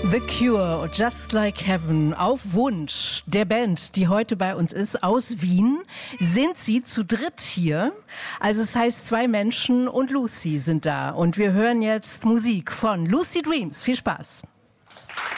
The Cure, Just Like Heaven, auf Wunsch der Band, die heute bei uns ist, aus Wien, sind sie zu dritt hier. Also es heißt, 2 Menschen und Lucy sind da. Und wir hören jetzt Musik von Lucid Dreams. Viel Spaß.